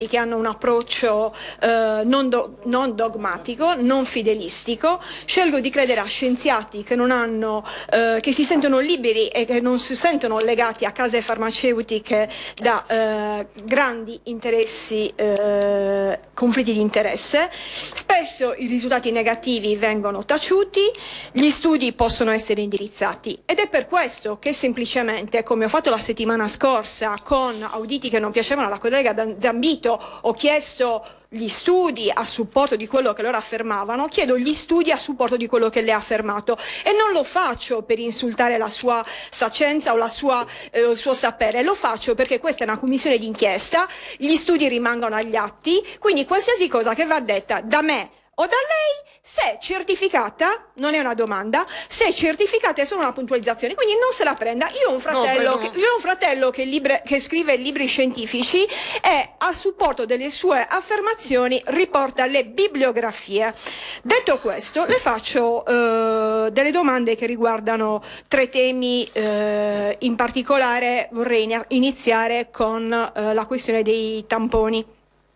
che hanno un approccio non dogmatico, non fidelistico. Scelgo di credere a scienziati che non hanno, che si sentono liberi e che non si sentono legati a case farmaceutiche da grandi interessi, conflitti di interesse. Spesso i risultati negativi vengono taciuti, gli studi possono essere indirizzati, ed è per questo che semplicemente, come ho fatto la settimana scorsa con auditi che non piacevano alla collega Zambito, ho chiesto gli studi a supporto di quello che loro affermavano, chiedo gli studi a supporto di quello che lei ha affermato, e non lo faccio per insultare la sua sapienza o il suo sapere, lo faccio perché questa è una commissione d'inchiesta, gli studi rimangono agli atti, quindi qualsiasi cosa che va detta da me o da lei, se certificata, non è una domanda, se certificata è solo una puntualizzazione, quindi non se la prenda. Io ho un fratello che scrive libri scientifici e a supporto delle sue affermazioni riporta le bibliografie. Detto questo, le faccio delle domande che riguardano 3 temi, in particolare vorrei iniziare con la questione dei tamponi.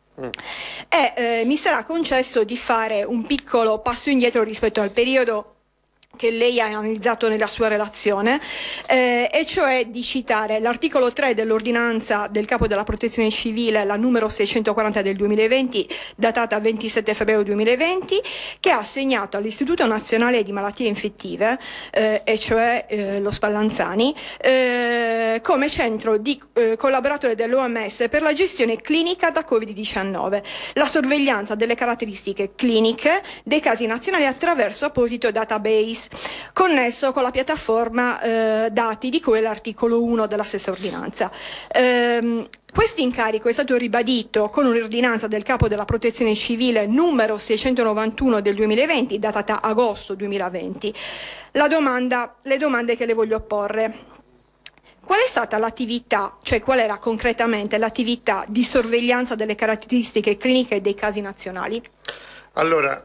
Mi sarà concesso di fare un piccolo passo indietro rispetto al periodo che lei ha analizzato nella sua relazione, e cioè di citare l'articolo 3 dell'ordinanza del Capo della Protezione Civile, la numero 640 del 2020, datata 27 febbraio 2020, che ha assegnato all'Istituto Nazionale di Malattie Infettive, e cioè lo Spallanzani, come centro di collaboratore dell'OMS per la gestione clinica da Covid-19, la sorveglianza delle caratteristiche cliniche dei casi nazionali attraverso apposito database connesso con la piattaforma dati di cui è l'articolo 1 della stessa ordinanza. Questo incarico è stato ribadito con un'ordinanza del Capo della Protezione Civile numero 691 del 2020, datata agosto 2020. Le domande che le voglio porre: qual è stata l'attività, cioè qual era concretamente l'attività di sorveglianza delle caratteristiche cliniche dei casi nazionali? Allora,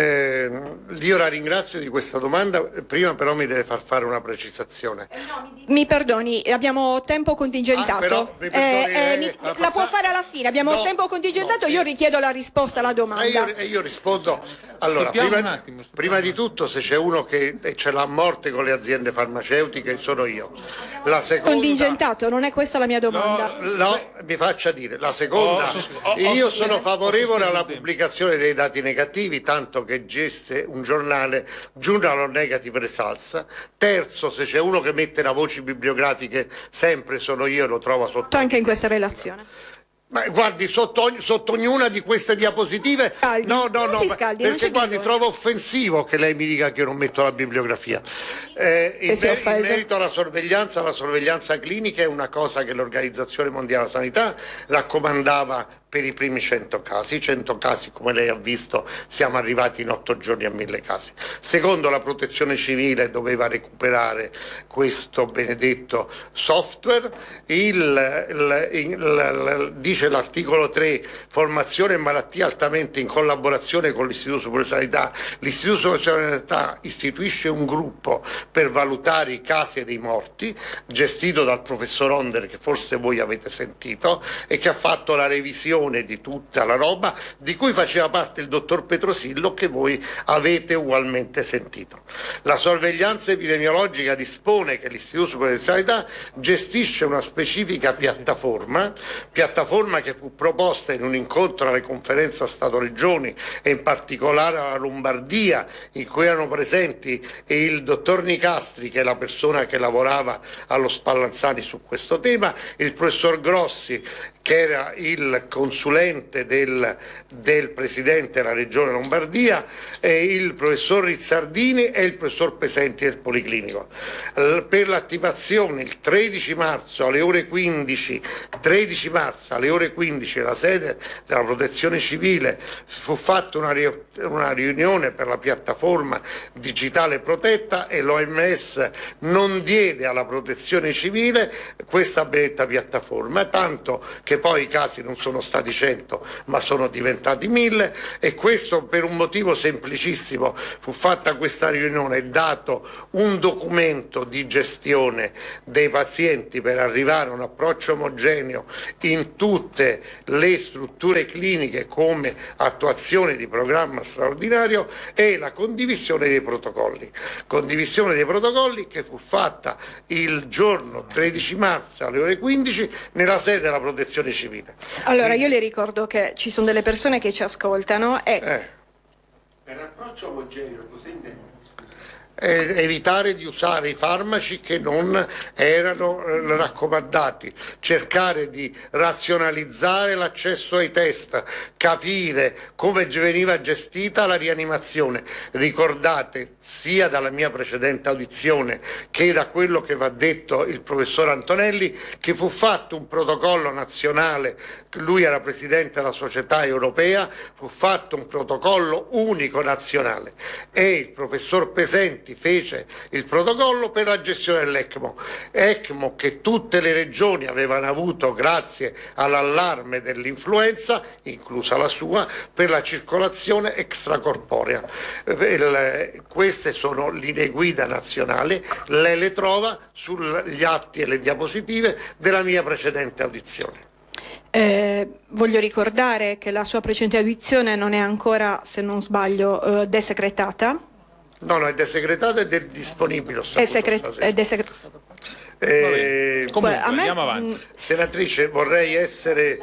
io la ringrazio di questa domanda, prima però mi deve far fare una precisazione. Mi perdoni, abbiamo tempo contingentato. La può fare alla fine, abbiamo tempo contingentato, io richiedo la risposta alla domanda. Io rispondo. Allora, prima di tutto, se c'è uno che ce l'ha a morte con le aziende farmaceutiche, sono io. La seconda... Contingentato, non è questa la mia domanda. No, mi faccia dire. La seconda, io sono favorevole alla pubblicazione dei dati negativi, tanto che geste un giornale, Journal of Negative Results. Terzo, se c'è uno che mette le voci bibliografiche, sempre sono io, e lo trovo sotto. Anche in questa relazione. Ma guardi, sotto ognuna di queste diapositive perché guardi, trovo offensivo che lei mi dica che io non metto la bibliografia. In merito alla sorveglianza clinica è una cosa che l'Organizzazione Mondiale della Sanità raccomandava per i primi 100 casi. 100 casi, come lei ha visto, siamo arrivati in 8 giorni a 1000 casi. Secondo, la Protezione Civile doveva recuperare questo benedetto software. Dice l'articolo 3, formazione e malattie altamente in collaborazione con l'Istituto Superiore di Sanità. L'Istituto Superiore di Sanità istituisce un gruppo per valutare i casi dei morti, gestito dal professor Onder, che forse voi avete sentito, e che ha fatto la revisione di tutta la roba, di cui faceva parte il dottor Petrosillo, che voi avete ugualmente sentito. La sorveglianza epidemiologica dispone che l'Istituto Superiore di Sanità gestisce una specifica piattaforma che fu proposta in un incontro alle conferenze Stato-Regioni e in particolare alla Lombardia, in cui erano presenti il dottor Nicastri, che è la persona che lavorava allo Spallanzani su questo tema, il professor Grossi, che era il consulente del presidente della regione Lombardia, e il professor Rizzardini e il professor Pesenti del Policlinico. Per l'attivazione il 13 marzo alle ore 15, la sede della Protezione Civile fu fatta una riunione per la piattaforma digitale protetta, e l'OMS non diede alla Protezione Civile questa benedetta piattaforma, tanto che che poi i casi non sono stati 100 ma sono diventati 1000, e questo per un motivo semplicissimo: fu fatta questa riunione e dato un documento di gestione dei pazienti per arrivare a un approccio omogeneo in tutte le strutture cliniche come attuazione di programma straordinario, e la condivisione dei protocolli che fu fatta il giorno 13 marzo alle ore 15 nella sede della Protezione Civile. Allora, io le ricordo che ci sono delle persone che ci ascoltano e... Per approccio omogeneo, cosa intende? Evitare di usare i farmaci che non erano raccomandati, cercare di razionalizzare l'accesso ai test, capire come veniva gestita la rianimazione. Ricordate, sia dalla mia precedente audizione che da quello che va detto il professor Antonelli, che fu fatto un protocollo nazionale, lui era presidente della società europea, fu fatto un protocollo unico nazionale, e il professor Pesenti fece il protocollo per la gestione dell'ECMO che tutte le regioni avevano avuto grazie all'allarme dell'influenza, inclusa la sua, per la circolazione extracorporea. Queste sono linee guida nazionali, lei le trova sugli atti e le diapositive della mia precedente audizione. Voglio ricordare che la sua precedente audizione non è ancora, se non sbaglio, desecretata. No, è desecretata ed è disponibile. Comunque, andiamo avanti. Senatrice, vorrei essere...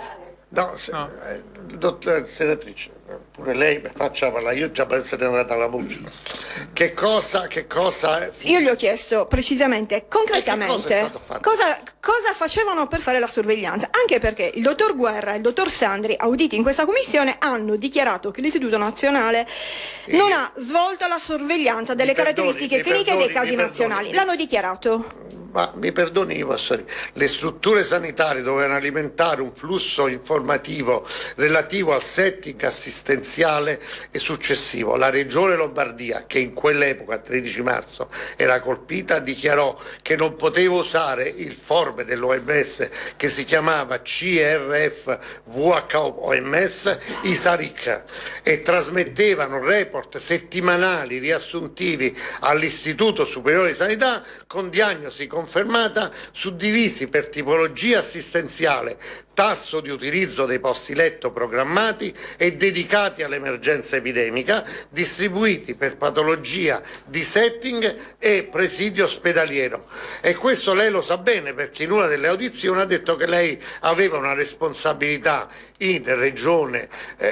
senatrice, pure lei faccia parlare, io già penso di andare alla voce. Che cosa... Io gli ho chiesto precisamente, concretamente, cosa facevano per fare la sorveglianza, anche perché il dottor Guerra e il dottor Sandri, auditi in questa commissione, hanno dichiarato che l'Istituto Nazionale non ha svolto la sorveglianza delle caratteristiche cliniche dei casi nazionali. L'hanno dichiarato. Ma mi perdoni, le strutture sanitarie dovevano alimentare un flusso informativo relativo al setting assistenziale e successivo. La Regione Lombardia, che in quell'epoca, 13 marzo, era colpita, dichiarò che non poteva usare il form dell'OMS che si chiamava CRF VHOMS ISARIC, e trasmettevano report settimanali riassuntivi all'Istituto Superiore di Sanità con diagnosi confermata, suddivisi per tipologia assistenziale, tasso di utilizzo dei posti letto programmati e dedicati all'emergenza epidemica, distribuiti per patologia di setting e presidio ospedaliero. E questo lei lo sa bene, perché in una delle audizioni ha detto che lei aveva una responsabilità in regione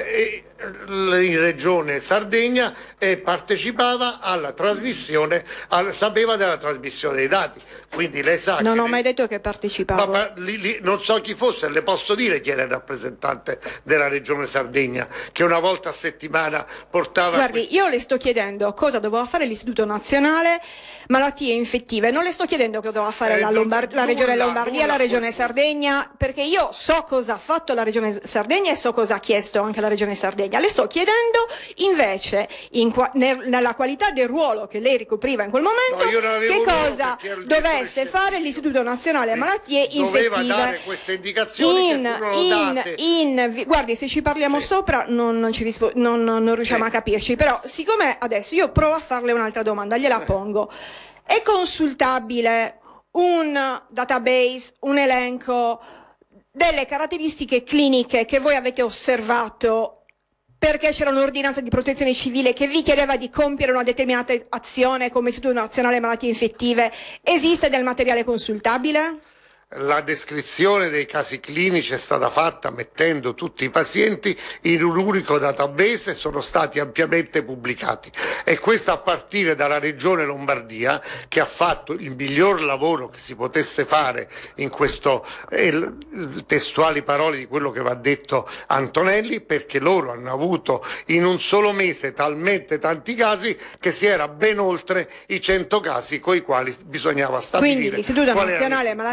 Sardegna e partecipava alla trasmissione, sapeva della trasmissione dei dati. Quindi lei sa non che ho mai detto che partecipavo. non so chi fosse, le posso dire chi era il rappresentante della regione Sardegna, che una volta a settimana portava... Guardi, io le sto chiedendo cosa doveva fare l'Istituto Nazionale Malattie Infettive, non le sto chiedendo cosa doveva fare la regione Lombardia, la regione Sardegna, perché io so cosa ha fatto la regione Sardegna e so cosa ha chiesto anche la regione Sardegna. Le sto chiedendo invece, nella qualità del ruolo che lei ricopriva in quel momento, che cosa dovesse fare l'Istituto Nazionale Malattie Infettive. Doveva dare queste indicazioni che furono date. Guardi, se ci parliamo sopra non riusciamo a capirci, però siccome adesso io provo a farle un'altra domanda, gliela pongo. È consultabile un database, un elenco delle caratteristiche cliniche che voi avete osservato, perché c'era un'ordinanza di protezione civile che vi chiedeva di compiere una determinata azione come Istituto Nazionale Malattie Infettive? Esiste del materiale consultabile? La descrizione dei casi clinici è stata fatta mettendo tutti i pazienti in un unico database e sono stati ampiamente pubblicati, e questo a partire dalla regione Lombardia, che ha fatto il miglior lavoro che si potesse fare in questo, testuali parole di quello che va detto Antonelli, perché loro hanno avuto in un solo mese talmente tanti casi che si era ben oltre i 100 casi coi quali bisognava stabilire. Quindi l'Istituto Nazionale Malattie Infettive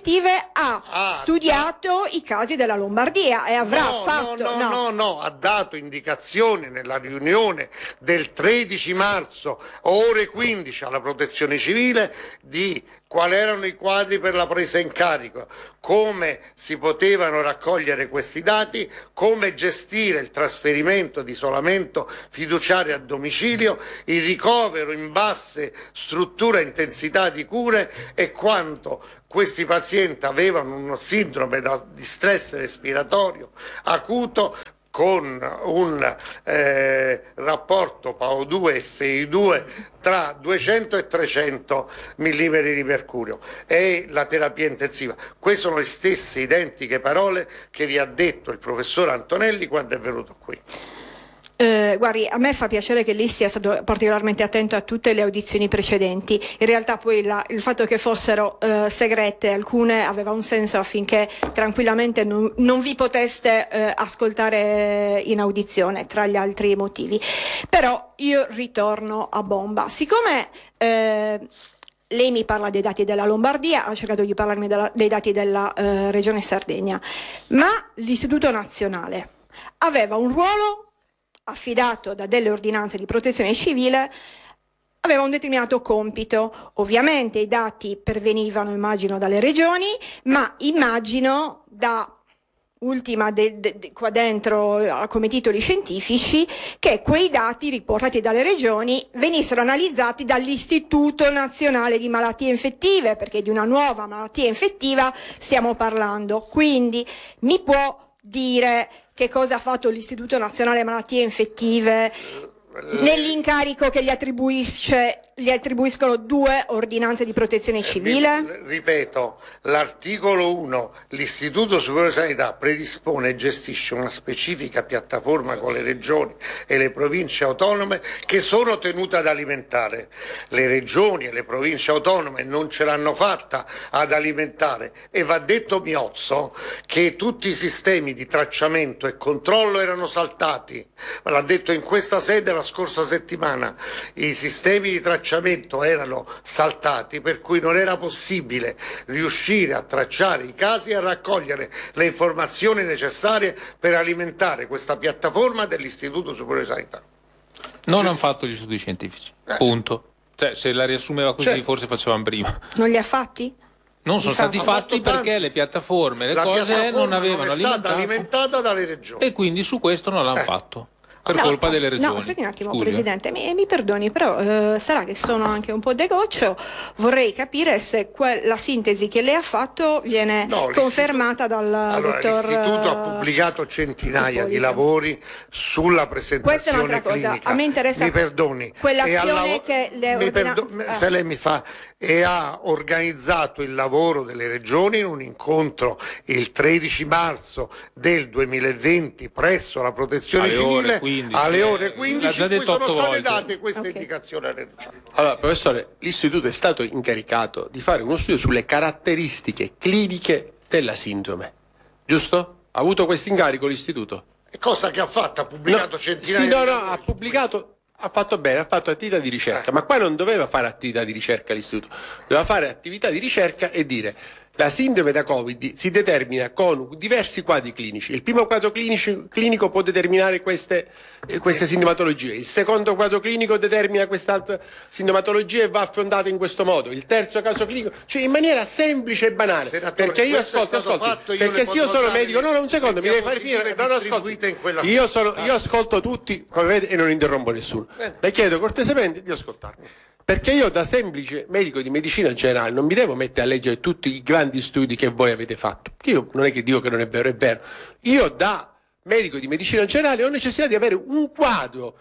infettive ha studiato i casi della Lombardia e avrà ha dato indicazioni nella riunione del 13 marzo, ore 15, alla Protezione Civile di quali erano i quadri per la presa in carico, come si potevano raccogliere questi dati, come gestire il trasferimento di isolamento fiduciario a domicilio, il ricovero in basse strutture e intensità di cure e quanto questi pazienti avevano una sindrome di stress respiratorio acuto con un rapporto PaO2 e FI2 tra 200 e 300 mm di mercurio e la terapia intensiva. Queste sono le stesse identiche parole che vi ha detto il professor Antonelli quando è venuto qui. Guardi, a me fa piacere che lei sia stato particolarmente attento a tutte le audizioni precedenti. In realtà poi il fatto che fossero segrete, alcune, aveva un senso affinché tranquillamente non vi poteste ascoltare in audizione, tra gli altri motivi. Però io ritorno a bomba. Siccome lei mi parla dei dati della Lombardia, ha cercato di parlarmi dei dati della Regione Sardegna, ma l'Istituto Nazionale aveva un ruolo affidato da delle ordinanze di protezione civile, aveva un determinato compito. Ovviamente i dati pervenivano, immagino, dalle regioni, ma immagino da ultima qua dentro come titoli scientifici che quei dati riportati dalle regioni venissero analizzati dall'Istituto Nazionale di Malattie Infettive, perché di una nuova malattia infettiva stiamo parlando. Quindi mi può dire che cosa ha fatto l'Istituto Nazionale Malattie Infettive nell'incarico che gli attribuiscono 2 ordinanze di protezione civile? Ripeto, l'articolo 1, l'Istituto Superiore di Sanità predispone e gestisce una specifica piattaforma con le regioni e le province autonome che sono tenute ad alimentare. Le regioni e le province autonome non ce l'hanno fatta ad alimentare e va detto Miozzo che tutti i sistemi di tracciamento e controllo erano saltati. L'ha detto in questa sede la scorsa settimana, i sistemi di tracciamento erano saltati, per cui non era possibile riuscire a tracciare i casi e a raccogliere le informazioni necessarie per alimentare questa piattaforma dell'Istituto Superiore di Sanità. Non hanno fatto gli studi scientifici, punto. Cioè, se la riassumeva così forse facevamo prima. Non li ha fatti? Non sono stati fatti perché le piattaforme, le cose non avevano non è stata alimentata dalle regioni. E quindi su questo non l'hanno fatto. Per colpa delle regioni. No, aspetti un attimo, scusa. Presidente, mi perdoni, però sarà che sono anche un po' degoccio. Vorrei capire se la sintesi che lei ha fatto viene confermata dal dottor l'Istituto ha pubblicato centinaia di lavori sulla presentazione clinica. Cosa. A me interessa mi perdoni. Quell'azione che le se lei mi fa e ha organizzato il lavoro delle regioni in un incontro il 13 marzo del 2020 presso la Protezione Civile alle ore 15 in cui sono state date queste indicazioni alle regioni. Allora, professore, l'istituto è stato incaricato di fare uno studio sulle caratteristiche cliniche della sindrome, giusto? Ha avuto questo incarico l'istituto? Cosa che ha fatto? Ha pubblicato centinaia di lavori. Ha pubblicato, ha fatto bene, ha fatto attività di ricerca, ma qua non doveva fare attività di ricerca l'istituto, doveva fare attività di ricerca e dire: la sindrome da Covid si determina con diversi quadri clinici. Il primo quadro clinico può determinare queste sintomatologie, il secondo quadro clinico determina quest'altra sintomatologia e va affrontata in questo modo, il terzo caso clinico, cioè in maniera semplice e banale. Senatore, perché io ascolto, perché se io sono medico, no, un secondo, mi devi fare finire, io ascolto tutti, come vede, e non interrompo nessuno. Le chiedo cortesemente di ascoltarmi. Perché io da semplice medico di medicina generale non mi devo mettere a leggere tutti i grandi studi che voi avete fatto. Io non è che dico che non è vero, è vero. Io da medico di medicina generale ho necessità di avere un quadro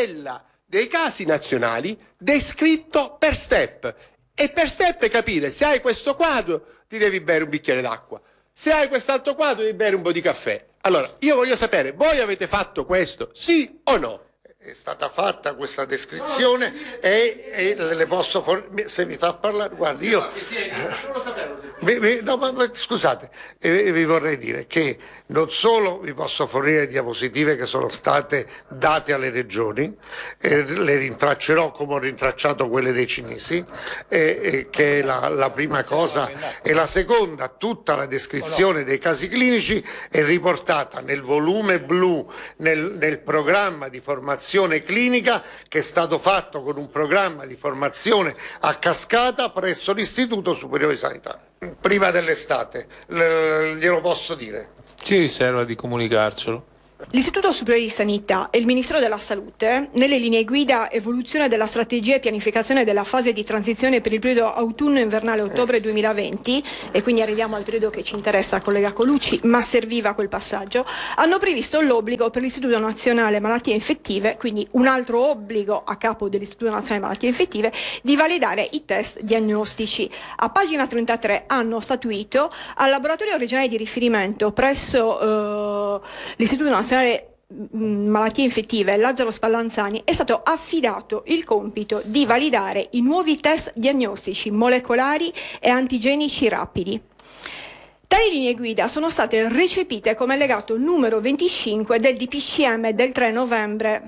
dei casi nazionali descritto per step. E per step capire: se hai questo quadro ti devi bere un bicchiere d'acqua, se hai quest'altro quadro devi bere un po' di caffè. Allora, io voglio sapere, voi avete fatto questo, sì o no? È stata fatta questa descrizione e le posso se mi fa parlare, guardi, io non lo sapevo. Scusate, vi vorrei dire che non solo vi posso fornire diapositive che sono state date alle regioni, le rintraccerò come ho rintracciato quelle dei cinesi, che è la prima cosa, e la seconda, tutta la descrizione dei casi clinici è riportata nel volume blu, nel programma di formazione clinica che è stato fatto con un programma di formazione a cascata presso l'Istituto Superiore di Sanità. Prima dell'estate, glielo posso dire. Ci riserva di comunicarcelo. L'Istituto Superiore di Sanità e il Ministero della Salute, nelle linee guida evoluzione della strategia e pianificazione della fase di transizione per il periodo autunno-invernale ottobre 2020, e quindi arriviamo al periodo che ci interessa, collega Colucci, ma serviva quel passaggio, hanno previsto l'obbligo per l'Istituto Nazionale Malattie Infettive, quindi un altro obbligo a capo dell'Istituto Nazionale Malattie Infettive, di validare i test diagnostici. A pagina 33 hanno statuito al laboratorio regionale di riferimento presso l'Istituto Nazionale Malattie Infettive Lazzaro Spallanzani è stato affidato il compito di validare i nuovi test diagnostici molecolari e antigenici rapidi. Tali linee guida sono state recepite come allegato numero 25 del DPCM del 3 novembre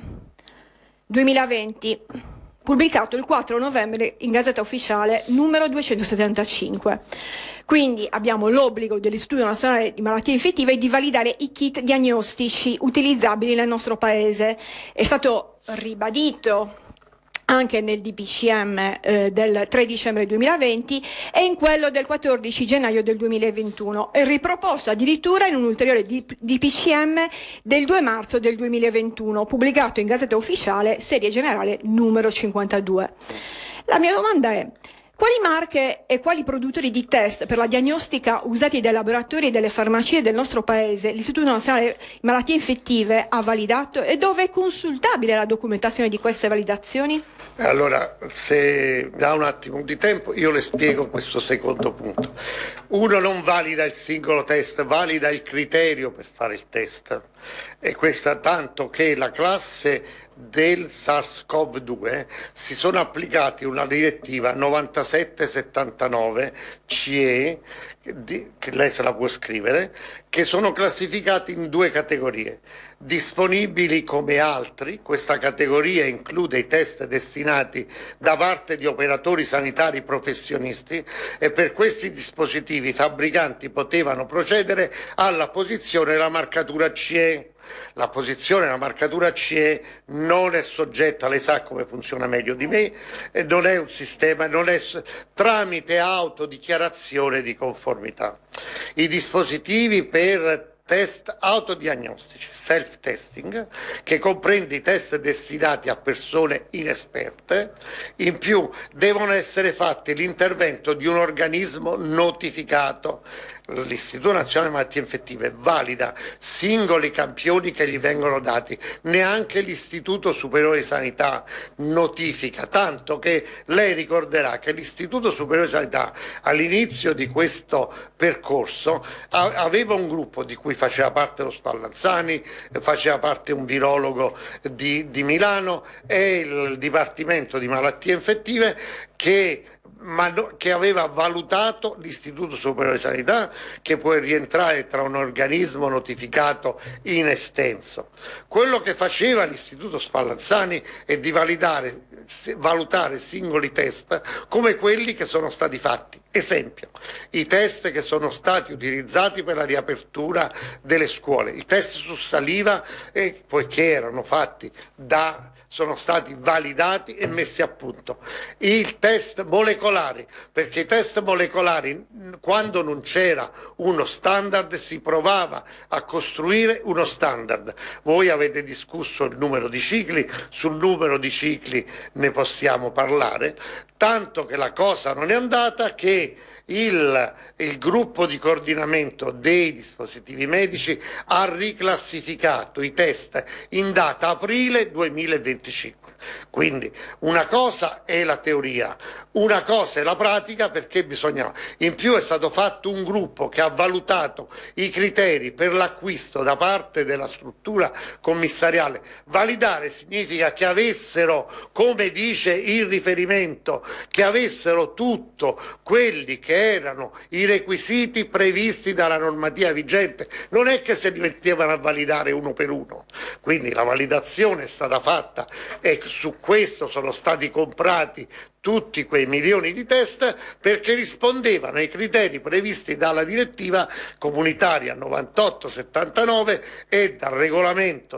2020, pubblicato il 4 novembre in Gazzetta Ufficiale numero 275. Quindi abbiamo l'obbligo dell'Istituto Nazionale di Malattie Infettive di validare i kit diagnostici utilizzabili nel nostro Paese. È stato ribadito anche nel DPCM del 3 dicembre 2020 e in quello del 14 gennaio del 2021 e riproposto addirittura in un ulteriore DPCM del 2 marzo del 2021 pubblicato in Gazzetta Ufficiale serie generale numero 52. La mia domanda è: quali marche e quali produttori di test per la diagnostica usati dai laboratori e dalle farmacie del nostro Paese l'Istituto Nazionale Malattie Infettive ha validato e dove è consultabile la documentazione di queste validazioni? Allora, se da un attimo di tempo io le spiego questo secondo punto. Uno non valida il singolo test, valida il criterio per fare il test. E questa tanto che la classe del SARS-CoV-2 si sono applicati una direttiva 9779 CE, che lei se la può scrivere, che sono classificati in due categorie: disponibili come altri. Questa categoria include i test destinati da parte di operatori sanitari professionisti e per questi dispositivi i fabbricanti potevano procedere alla posizione della marcatura CE. La posizione della marcatura CE non è soggetta, lei sa come funziona meglio di me, non è un sistema, non è tramite autodichiarazione di conformità. I dispositivi per test autodiagnostici, self-testing, che comprende i test destinati a persone inesperte, in più devono essere fatti l'intervento di un organismo notificato. L'Istituto Nazionale Malattie Infettive valida singoli campioni che gli vengono dati, neanche l'Istituto Superiore di Sanità notifica, tanto che lei ricorderà che l'Istituto Superiore di Sanità all'inizio di questo percorso aveva un gruppo di cui faceva parte lo Spallanzani, faceva parte un virologo di Milano e il Dipartimento di Malattie Infettive che aveva valutato l'Istituto Superiore di Sanità, che può rientrare tra un organismo notificato in estenso. Quello che faceva l'Istituto Spallanzani è di valutare singoli test come quelli che sono stati fatti. Esempio, i test che sono stati utilizzati per la riapertura delle scuole, il test su saliva, poiché erano fatti sono stati validati e messi a punto. Il test molecolari, perché i test molecolari, quando non c'era uno standard, si provava a costruire uno standard. Voi avete discusso il numero di cicli, sul numero di cicli ne possiamo parlare, tanto che la cosa non è andata che il gruppo di coordinamento dei dispositivi medici ha riclassificato i test in data aprile 2025. Quindi una cosa è la teoria, una cosa è la pratica, perché bisogna. In più è stato fatto un gruppo che ha valutato i criteri per l'acquisto da parte della struttura commissariale. Validare significa che avessero, come dice il riferimento, che avessero tutto quello quelli che erano i requisiti previsti dalla normativa vigente, non è che se li mettevano a validare uno per uno. Quindi la validazione è stata fatta e su questo sono stati comprati tutti quei milioni di test perché rispondevano ai criteri previsti dalla direttiva comunitaria 98/79 e dal regolamento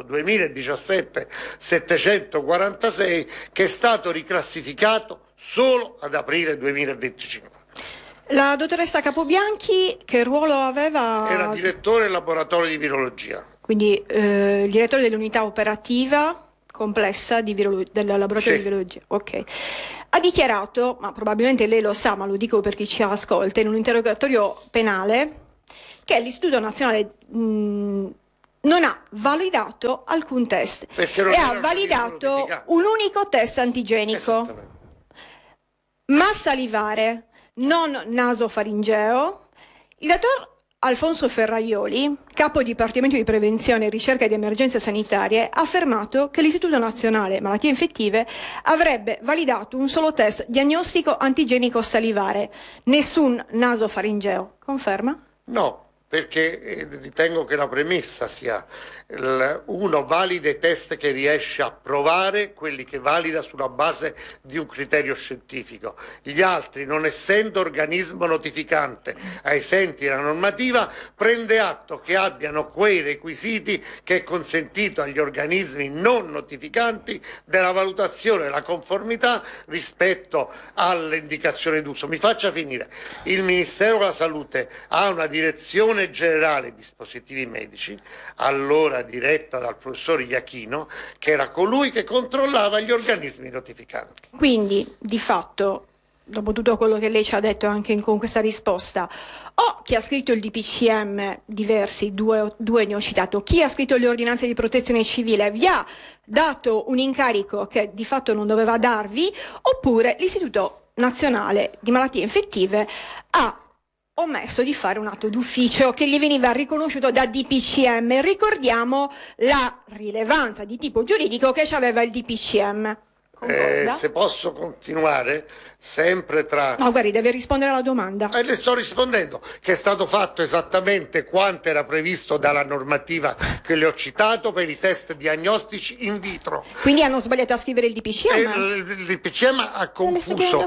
2017/746 che è stato riclassificato solo ad aprile 2025. La dottoressa Capobianchi che ruolo aveva? Era direttore del laboratorio di virologia. Quindi direttore dell'unità operativa complessa del laboratorio di virologia. Ok. Ha dichiarato, ma probabilmente lei lo sa, ma lo dico per chi ci ascolta, in un interrogatorio penale, che l'Istituto Nazionale non ha validato alcun test e ha validato un unico test antigenico. Ma salivare, non nasofaringeo. Il dottor Alfonso Ferraioli, capo dipartimento di prevenzione, ricerca ed emergenze sanitarie, ha affermato che l'Istituto Nazionale Malattie Infettive avrebbe validato un solo test diagnostico antigenico salivare, nessun nasofaringeo. Conferma? No, perché ritengo che la premessa sia uno valida i test che riesce a provare, quelli che valida sulla base di un criterio scientifico. Gli altri, non essendo organismo notificante ai sensi della normativa, prende atto che abbiano quei requisiti che è consentito agli organismi non notificanti della valutazione della conformità rispetto alle indicazioni d'uso. Mi faccia finire. Il Ministero della Salute ha una direzione generale dispositivi medici, allora diretta dal professor Iachino, che era colui che controllava gli organismi notificanti. Quindi, di fatto, dopo tutto quello che lei ci ha detto anche con questa risposta, o chi ha scritto il DPCM, diversi, due ne ho citato, chi ha scritto le ordinanze di protezione civile vi ha dato un incarico che di fatto non doveva darvi, oppure l'Istituto Nazionale di Malattie Infettive ha omesso di fare un atto d'ufficio che gli veniva riconosciuto da DPCM. Ricordiamo la rilevanza di tipo giuridico che aveva il DPCM. Se posso continuare, sempre tra... No, guardi, deve rispondere alla domanda. Le sto rispondendo, che è stato fatto esattamente quanto era previsto dalla normativa che le ho citato per i test diagnostici in vitro. Quindi hanno sbagliato a scrivere il DPCM? Il DPCM ha confuso,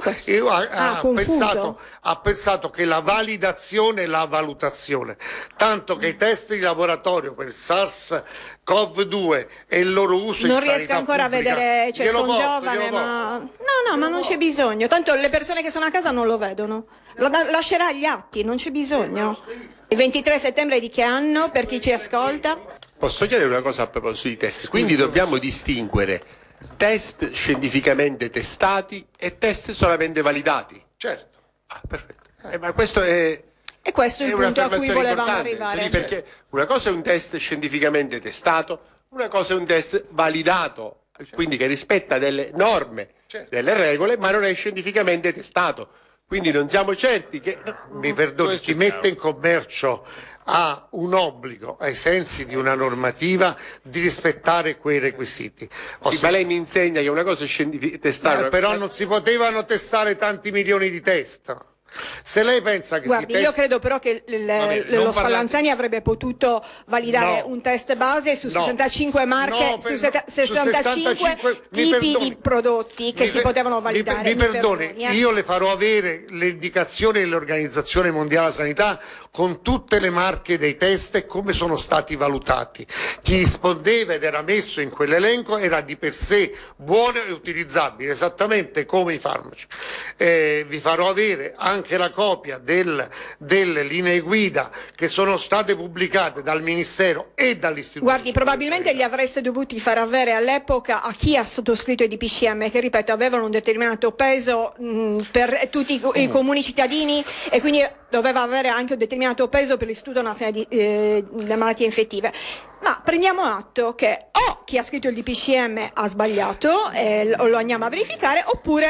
ha pensato che la validazione e la valutazione, tanto che i test di laboratorio per il SARS-CoV-2 e il loro uso non in sanità riesco ancora pubblica, a vedere, cioè sono giovane, ma... No, ma non c'è bisogno, tanto le persone che sono a casa non lo vedono, lascerà gli atti, non c'è bisogno. Il 23 settembre di che anno, per chi ci ascolta? Posso chiedere una cosa a proposito di test? Quindi dobbiamo distinguere test scientificamente testati e test solamente validati? Certo. Ah, perfetto. Ma questo è... E questo è il punto a cui volevamo arrivare. Sì, perché una cosa è un test scientificamente testato, una cosa è un test validato, quindi che rispetta delle norme, delle regole, ma non è scientificamente testato. Quindi non siamo certi che... Mi perdoni, chi mette in commercio ha un obbligo, ai sensi di una normativa, di rispettare quei requisiti. Sì, ma lei mi insegna che una cosa è testata... Però non si potevano testare tanti milioni di test. Se lei pensa che Guardi, io credo però che lo Spallanzani avrebbe potuto validare un test base su 65 marche, su 65 tipi di prodotti che si potevano validare. Mi perdoni, io le farò avere le indicazioni dell'Organizzazione Mondiale della Sanità con tutte le marche dei test e come sono stati valutati. Chi rispondeva ed era messo in quell'elenco era di per sé buono e utilizzabile, esattamente come i farmaci. Vi farò avere anche la copia delle linee guida che sono state pubblicate dal Ministero e dall'Istituto. Guardi, probabilmente li avreste dovuti far avere all'epoca a chi ha sottoscritto i DPCM, che ripeto avevano un determinato peso per tutti i comuni cittadini e quindi doveva avere anche un determinato peso per l'Istituto Nazionale delle Malattie Infettive. Ma prendiamo atto che o chi ha scritto il DPCM ha sbagliato e lo andiamo a verificare, oppure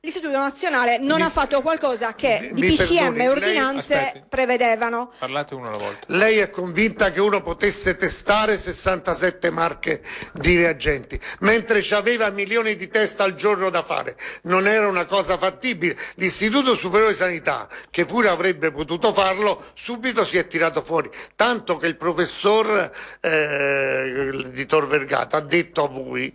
l'Istituto Nazionale non ha fatto qualcosa che DPCM e ordinanze prevedevano. Parlate uno alla volta. Lei è convinta che uno potesse testare 67 marche di reagenti, mentre ci aveva milioni di test al giorno da fare? Non era una cosa fattibile. L'Istituto Superiore di Sanità, che pure avrebbe potuto farlo, subito si è tirato fuori, tanto che il professor di Tor Vergata ha detto a voi,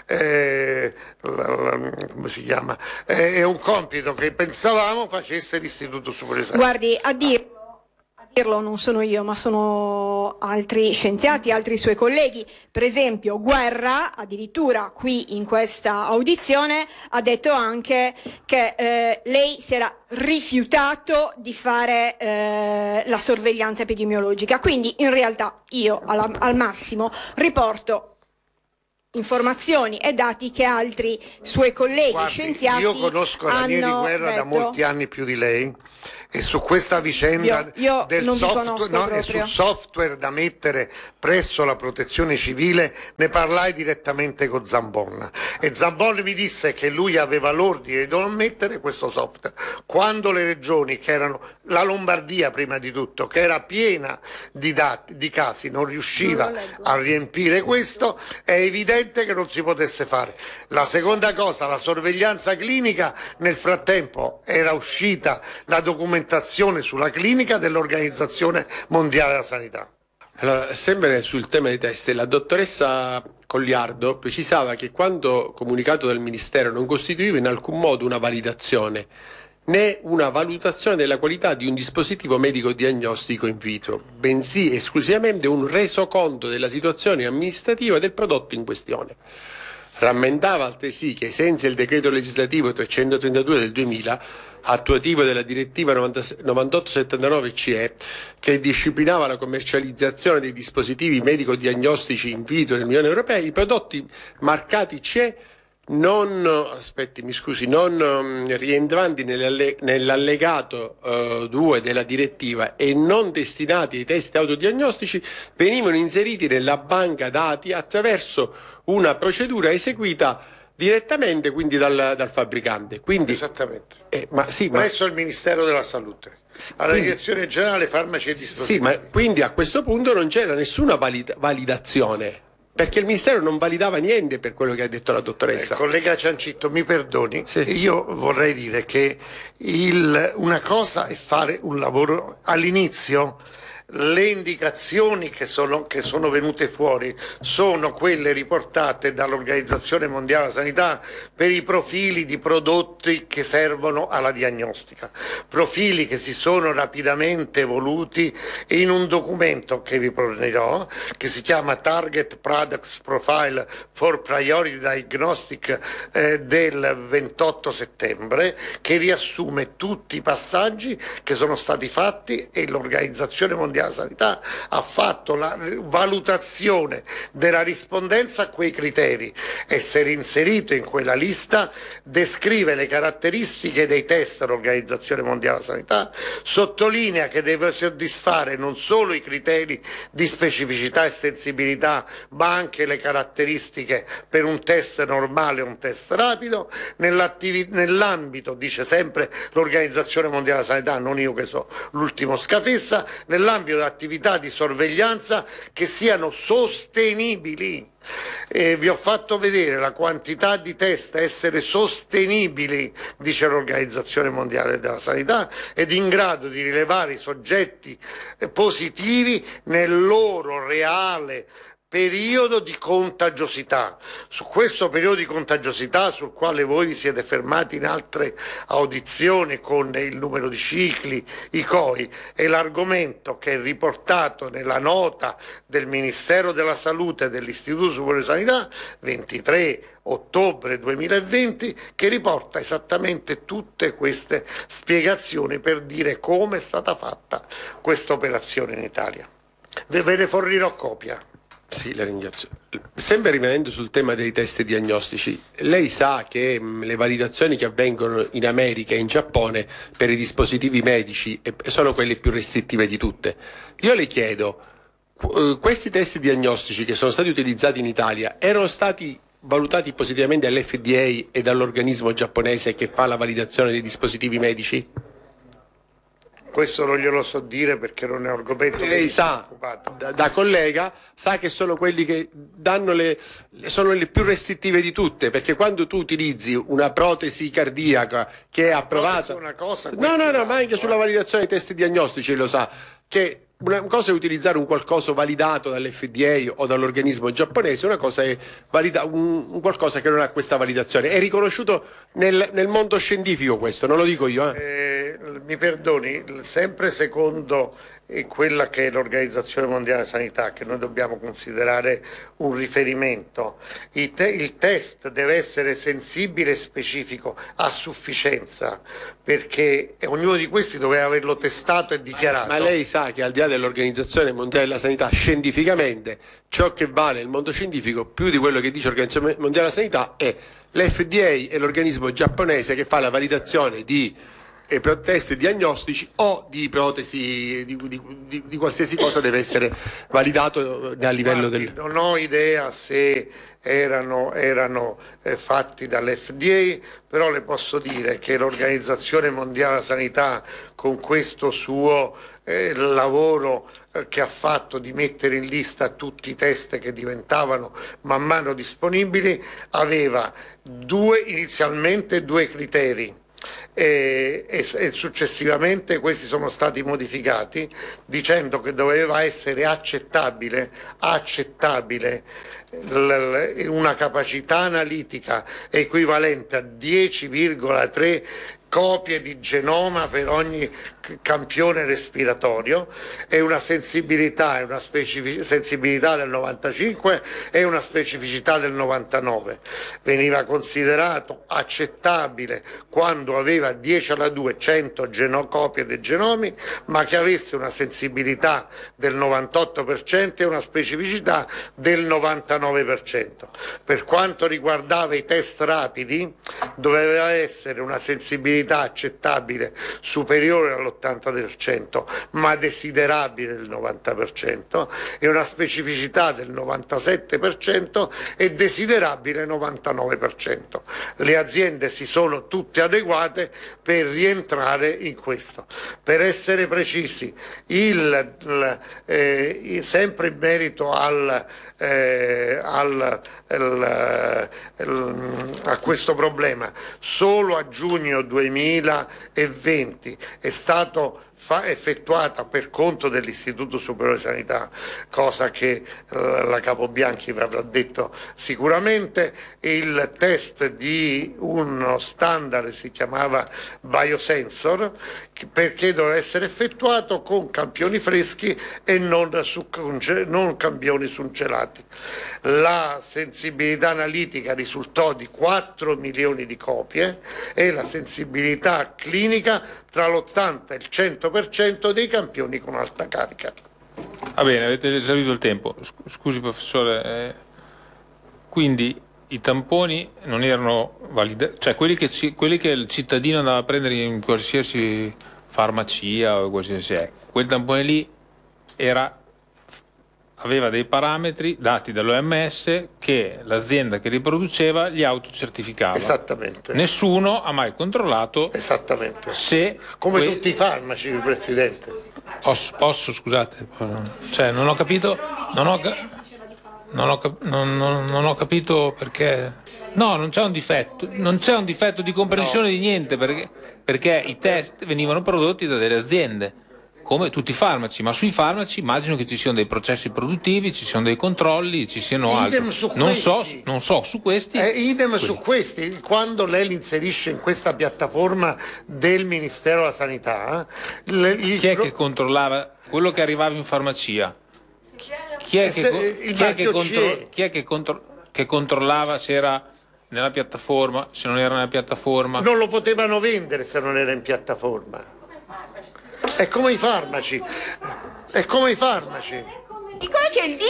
come si chiama, è un compito che pensavamo facesse l'Istituto Superiore di Sanità. Guardi, a dirlo non sono io, ma sono altri scienziati, altri suoi colleghi. Per esempio, Guerra, addirittura qui in questa audizione, ha detto anche che lei si era rifiutato di fare la sorveglianza epidemiologica. Quindi, in realtà, io al massimo riporto informazioni e dati che altri suoi colleghi scienziati io conosco Ranieri Guerra da molti anni più di lei, e su questa vicenda del software, e sul software da mettere presso la protezione civile ne parlai direttamente con Zambon, e Zambon mi disse che lui aveva l'ordine di non mettere questo software quando le regioni, che erano la Lombardia prima di tutto, che era piena di casi, non riusciva a riempire questo. È evidente che non si potesse fare. La seconda cosa, la sorveglianza clinica, nel frattempo era uscita la documentazione sulla clinica dell'Organizzazione Mondiale della Sanità. Allora, sempre sul tema dei test, la dottoressa Colliardo precisava che quanto comunicato dal Ministero non costituiva in alcun modo una validazione né una valutazione della qualità di un dispositivo medico diagnostico in vitro, bensì esclusivamente un resoconto della situazione amministrativa del prodotto in questione. Rammentava altresì che, ai sensi del decreto legislativo 332 del 2000, attuativo della direttiva 98/79/CE, che disciplinava la commercializzazione dei dispositivi medico-diagnostici in vitro nell'Unione Europea, i prodotti marcati CE non rientranti nell'allegato 2 della direttiva e non destinati ai test autodiagnostici venivano inseriti nella banca dati attraverso una procedura eseguita direttamente quindi dal fabbricante. Quindi, esattamente. Presso il Ministero della Salute. Alla Direzione Generale Farmaci e Dispositivi. Sì, ma quindi a questo punto non c'era nessuna validazione, perché il Ministero non validava niente per quello che ha detto la dottoressa. Collega Ciancitto, mi perdoni, sì. Io vorrei dire che una cosa è fare un lavoro all'inizio. Le indicazioni che sono venute fuori sono quelle riportate dall'Organizzazione Mondiale della Sanità per i profili di prodotti che servono alla diagnostica, profili che si sono rapidamente evoluti in un documento che vi fornirò, che si chiama Target Products Profile for Priority Diagnostic del 28 settembre, che riassume tutti i passaggi che sono stati fatti, e l'Organizzazione Mondiale della Sanità ha fatto la valutazione della rispondenza a quei criteri. Essere inserito in quella lista descrive le caratteristiche dei test dell'Organizzazione Mondiale della Sanità, sottolinea che deve soddisfare non solo i criteri di specificità e sensibilità, ma anche le caratteristiche per un test normale e un test rapido, nell'ambito, dice sempre l'Organizzazione Mondiale della Sanità, non io che so l'ultimo scafessa, nell'ambito di attività di sorveglianza che siano sostenibili. Vi ho fatto vedere la quantità di test essere sostenibili, dice l'Organizzazione Mondiale della Sanità, ed in grado di rilevare i soggetti positivi nel loro reale periodo di contagiosità. Su questo periodo di contagiosità, sul quale voi vi siete fermati in altre audizioni con il numero di cicli, i COI, è l'argomento che è riportato nella nota del Ministero della Salute e dell'Istituto Superiore di Sanità 23 ottobre 2020, che riporta esattamente tutte queste spiegazioni per dire come è stata fatta questa operazione in Italia. Ve ne fornirò copia. Sì, la ringrazio. Sempre rimanendo sul tema dei test diagnostici, lei sa che le validazioni che avvengono in America e in Giappone per i dispositivi medici sono quelle più restrittive di tutte. Io le chiedo, questi test diagnostici che sono stati utilizzati in Italia erano stati valutati positivamente dall'FDA e dall'organismo giapponese che fa la validazione dei dispositivi medici? Questo non glielo so dire perché non è un argomento. Lei sa, da collega, sa che sono quelli che danno sono le più restrittive di tutte, perché quando tu utilizzi una protesi cardiaca che è approvata... Una cosa, no, ma anche sulla validazione dei test diagnostici lo sa, che una cosa è utilizzare un qualcosa validato dall'FDA o dall'organismo giapponese, una cosa è un qualcosa che non ha questa validazione. È riconosciuto nel mondo scientifico questo, non lo dico io. Mi perdoni, sempre secondo quella che è l'Organizzazione Mondiale della Sanità, che noi dobbiamo considerare un riferimento, il test deve essere sensibile e specifico a sufficienza, perché ognuno di questi doveva averlo testato e dichiarato. Ma lei sa che al di là dell'Organizzazione Mondiale della Sanità, scientificamente, ciò che vale nel mondo scientifico, più di quello che dice l'Organizzazione Mondiale della Sanità, è l'FDA e l'organismo giapponese che fa la validazione di test diagnostici o di protesi di qualsiasi cosa deve essere validato a livello del... Non ho idea se erano fatti dall'FDA, però le posso dire che l'Organizzazione Mondiale della Sanità, con questo suo lavoro che ha fatto di mettere in lista tutti i test che diventavano man mano disponibili, aveva inizialmente due criteri. E successivamente questi sono stati modificati dicendo che doveva essere accettabile una capacità analitica equivalente a 10,3 copie di genoma per ogni campione respiratorio e una sensibilità e una sensibilità del 95 e una specificità del 99. Veniva considerato accettabile quando aveva 10⁻², 100 copie dei genomi, ma che avesse una sensibilità del 98% e una specificità del 99%. Per quanto riguardava i test rapidi, doveva essere una sensibilità accettabile superiore all'80%, ma desiderabile del 90%, e una specificità del 97% e desiderabile 99%. Le aziende si sono tutte adeguate per rientrare in questo. Per essere precisi, sempre in merito a questo problema, solo a giugno 2020 è stato effettuata per conto dell'Istituto Superiore di Sanità, cosa che la Capobianchi vi avrà detto sicuramente, il test di uno standard si chiamava Biosensor, perché doveva essere effettuato con campioni freschi e non campioni surgelati. La sensibilità analitica risultò di 4 milioni di copie e la sensibilità clinica tra l'80 e il 100% dei campioni con alta carica. Va bene, avete esaurito il tempo. Scusi professore, quindi i tamponi non erano validi, cioè quelli che il cittadino andava a prendere in qualsiasi farmacia o qualsiasi quel tampone lì aveva dei parametri dati dall'OMS che l'azienda che riproduceva gli autocertificava. Esattamente. Nessuno ha mai controllato. Esattamente. Se come tutti i farmaci, Presidente. Posso, scusate, cioè non ho capito, non ho capito perché. No, non c'è un difetto di comprensione di niente, perché i test venivano prodotti da delle aziende, come tutti i farmaci, ma sui farmaci immagino che ci siano dei processi produttivi, ci siano dei controlli, ci siano altri. Non so su questi. Su questi, quando lei li inserisce in questa piattaforma del Ministero della Sanità, chi è che controllava quello che arrivava in farmacia? Chi è che controllava se era nella piattaforma, se non era nella piattaforma? Non lo potevano vendere se non era in piattaforma. È come i farmaci. Dico che il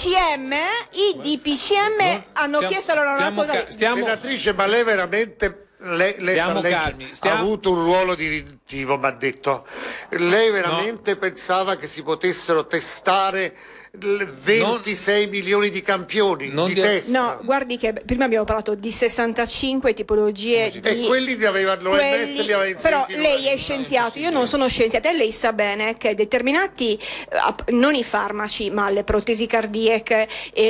DPCM hanno chiesto allora una cosa. Senatrice, ma lei veramente lei ha avuto un ruolo direttivo, mi ha detto. Lei veramente pensava che si potessero testare 26 milioni di campioni di test. No, guardi che prima abbiamo parlato di 65 tipologie di... E quelli li aveva l'OMS, li aveva inseriti. Però lei è scienziato, io non sono scienziata, e lei sa bene che determinati, non i farmaci, ma le protesi cardiache,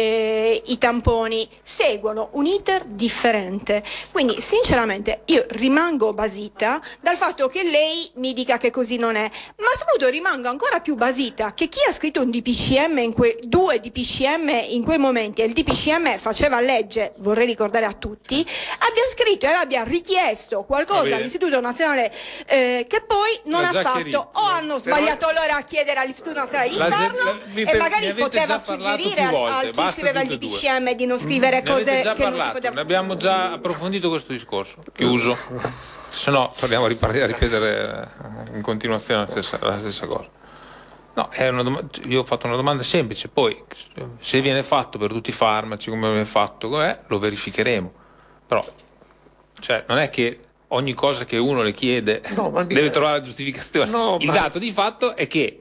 i tamponi, seguono un iter differente. Quindi sinceramente io rimango basita dal fatto che lei mi dica che così non è, ma soprattutto rimango ancora più basita che chi ha scritto un DPCM due DPCM in quei momenti, e il DPCM faceva legge, vorrei ricordare a tutti, abbia scritto e abbia richiesto qualcosa all'Istituto Nazionale che poi non ha fatto, o hanno sbagliato allora a chiedere all'Istituto Nazionale di farlo, e magari poteva suggerire a chi scriveva il DPCM di non scrivere cose che non si potevano. Ne abbiamo già approfondito questo discorso, chiuso, se no torniamo a ripetere in continuazione la stessa cosa. No, io ho fatto una domanda semplice, poi se viene fatto per tutti i farmaci come viene fatto, lo verificheremo, però non è che ogni cosa che uno le chiede deve trovare la giustificazione. Il dato di fatto è che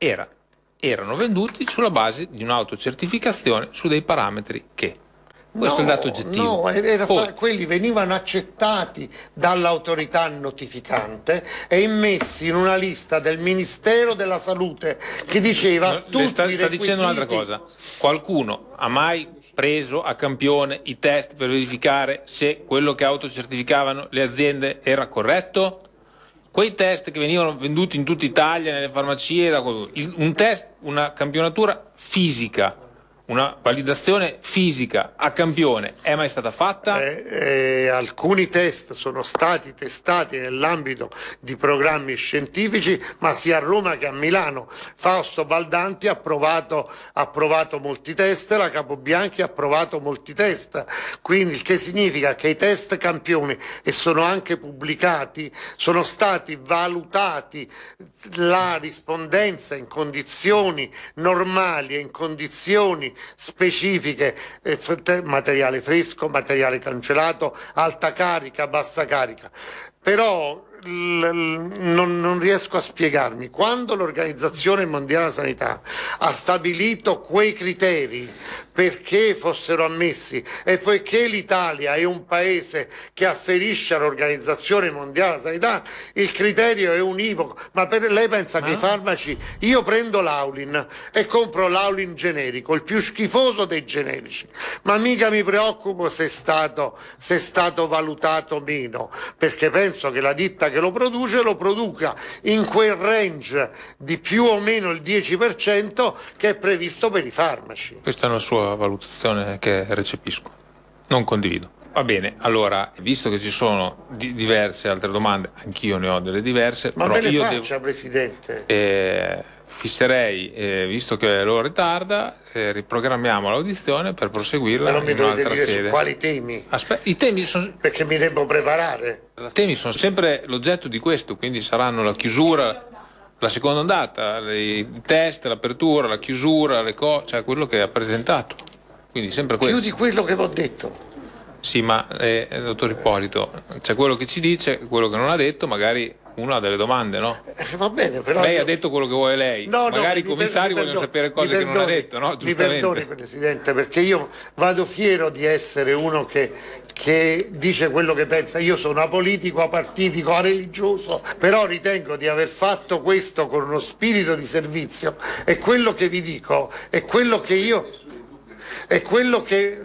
erano venduti sulla base di un'autocertificazione su dei parametri che... Questo è il dato oggettivo. Quelli venivano accettati dall'autorità notificante e immessi in una lista del Ministero della Salute che diceva tutti sta dicendo un'altra cosa. Qualcuno ha mai preso a campione i test per verificare se quello che autocertificavano le aziende era corretto? Quei test che venivano venduti in tutta Italia, nelle farmacie, un test, una campionatura fisica, una validazione fisica a campione è mai stata fatta? Alcuni test sono stati testati nell'ambito di programmi scientifici, ma sia a Roma che a Milano. Fausto Baldanti ha provato molti test, la Capobianchi ha provato molti test, quindi il che significa che i test campioni, e sono anche pubblicati, sono stati valutati la rispondenza in condizioni normali e in condizioni specifiche, materiale fresco, materiale cancellato, alta carica, bassa carica. Però non riesco a spiegarmi. Quando l'Organizzazione Mondiale della Sanità ha stabilito quei criteri perché fossero ammessi, e poiché l'Italia è un paese che afferisce all'Organizzazione Mondiale della Sanità, il criterio è univoco. Ma lei pensa che i farmaci, io prendo l'Aulin e compro l'Aulin generico, il più schifoso dei generici, ma mica mi preoccupo se è stato valutato meno, perché penso che la ditta che lo produca in quel range di più o meno il 10% che è previsto per i farmaci. Questa è una sua valutazione che recepisco, non condivido. Va bene, allora, visto che ci sono diverse altre domande, anch'io ne ho delle diverse, ma però me le faccia, Presidente. Fisserei, visto che lo ritarda, riprogrammiamo l'audizione per proseguirla in un'altra sede. Ma non mi dovete dire su quali temi? I temi sono... Perché mi devo preparare. I temi sono sempre l'oggetto di questo, quindi saranno la chiusura, la seconda ondata, i test, l'apertura, la chiusura, le cose, cioè quello che ha presentato. Quindi sempre questo. Più di quello che vi ho detto. Sì, ma dottor Ippolito, c'è quello che ci dice, quello che non ha detto, magari uno ha delle domande, no? Va bene, però... Lei ha detto quello che vuole lei, magari i commissari vogliono sapere cose che non ha detto, no? Giustamente. Mi perdoni, Presidente, perché io vado fiero di essere uno che dice quello che pensa. Io sono apolitico, apartitico, areligioso, però ritengo di aver fatto questo con uno spirito di servizio, e quello che vi dico è quello che io... è quello che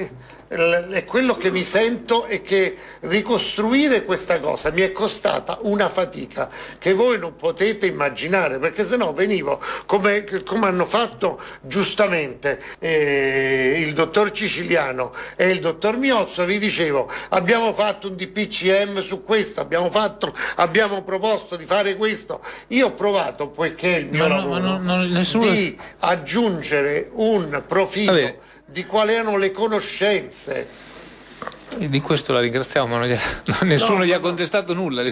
mi sento, e che ricostruire questa cosa mi è costata una fatica che voi non potete immaginare, perché sennò venivo come hanno fatto giustamente il dottor Ciciliano e il dottor Miozzo. Vi dicevo, abbiamo fatto un DPCM su questo, abbiamo proposto di fare questo. Io ho provato, poiché è il mio lavoro, di aggiungere un profilo di quali erano le conoscenze. E di questo la ringraziamo, ma nessuno gli ha contestato nulla.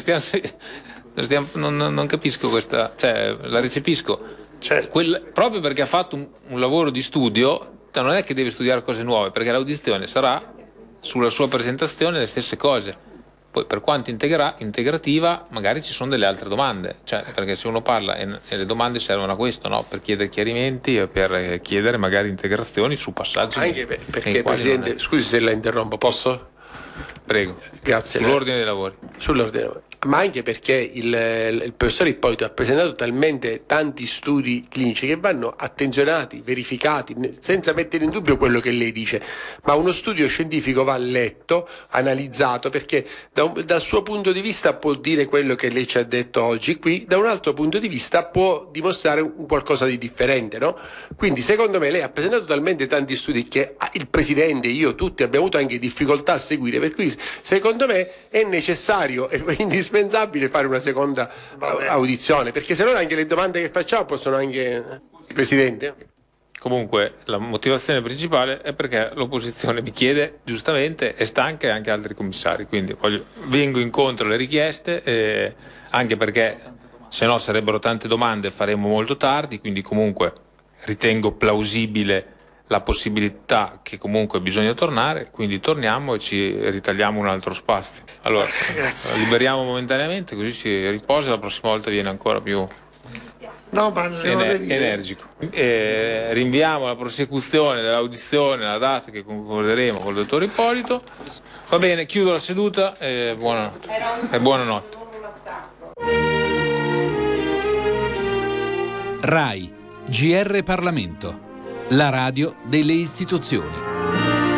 Non capisco questa, cioè la recepisco. Certo. Proprio perché ha fatto un lavoro di studio, non è che deve studiare cose nuove, perché l'audizione sarà sulla sua presentazione le stesse cose. Poi per quanto integrativa magari ci sono delle altre domande, cioè, perché se uno parla e le domande servono a questo, no? Per chiedere chiarimenti e per chiedere magari integrazioni su passaggi. Anche perché Presidente, scusi se la interrompo, posso? Prego. Grazie. Sull'ordine dei lavori. Sull'ordine dei lavori. Ma anche perché il professor Ippolito ha presentato talmente tanti studi clinici che vanno attenzionati, verificati, senza mettere in dubbio quello che lei dice, ma uno studio scientifico va letto, analizzato, perché dal suo punto di vista può dire quello che lei ci ha detto oggi qui, da un altro punto di vista può dimostrare un qualcosa di differente, no? Quindi secondo me lei ha presentato talmente tanti studi che il Presidente, io, tutti abbiamo avuto anche difficoltà a seguire, per cui secondo me è necessario e indispensabile fare una seconda audizione, perché se no anche le domande che facciamo possono anche... Presidente? Comunque la motivazione principale è perché l'opposizione mi chiede giustamente e stanca e anche altri commissari, quindi vengo incontro alle richieste, anche perché se no sarebbero tante domande e faremo molto tardi, quindi comunque ritengo plausibile la possibilità che comunque bisogna tornare, quindi torniamo e ci ritagliamo un altro spazio. Allora, liberiamo momentaneamente, così si riposa, la prossima volta viene ancora più energico. Rinviamo la prosecuzione dell'audizione, la data che concorderemo con il dottor Ippolito. Va bene, chiudo la seduta e buonanotte. RAI, GR Parlamento, la radio delle istituzioni.